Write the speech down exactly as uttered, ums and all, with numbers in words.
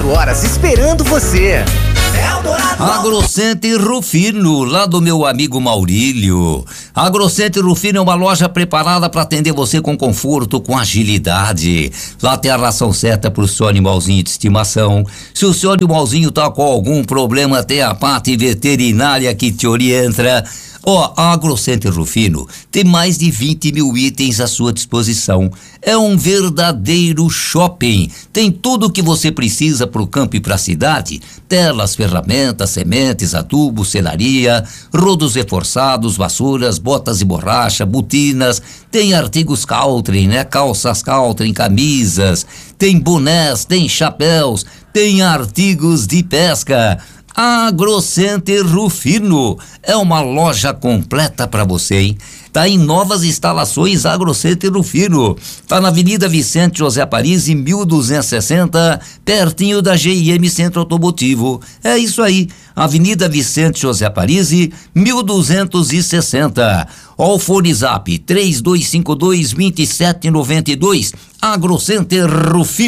horas esperando você. Agrocenter Rufino, lá do meu amigo Maurílio. Agrocenter Rufino é uma loja preparada para atender você com conforto, com agilidade. Lá tem a ração certa pro seu animalzinho de estimação. Se o seu animalzinho tá com algum problema, tem a parte veterinária que te orienta. Ó, a Agrocenter Rufino tem mais de vinte mil itens à sua disposição. É um verdadeiro shopping. Tem tudo o que você precisa para o campo e para a cidade: telas, ferramentas, sementes, adubo, selaria, rodos reforçados, vassouras, botas e borracha, botinas. Tem artigos Caltrim, né? Calças Caltrim, camisas, tem bonés, tem chapéus, tem artigos de pesca. Agrocenter Rufino é uma loja completa para você, hein? Tá em novas instalações Agrocenter Rufino. Tá na Avenida Vicente José Aparizi, mil duzentos e sessenta, pertinho da G I M Centro Automotivo. É isso aí, Avenida Vicente José Aparizi, mil duzentos e sessenta. Ó, o fone zap três dois cinco dois, dois sete nove dois. Agrocenter Rufino.